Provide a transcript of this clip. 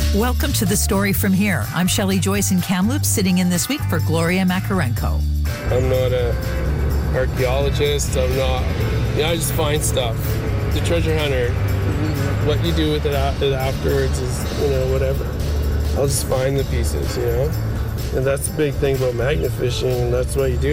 Welcome to The Story From Here. I'm Shelley Joyce in Kamloops, sitting in this week for Gloria Makarenko. I'm not an archaeologist. I just find stuff. The treasure hunter, what you do with it afterwards is, whatever. I'll just find the pieces, And that's the big thing about magnet fishing, and that's what you do.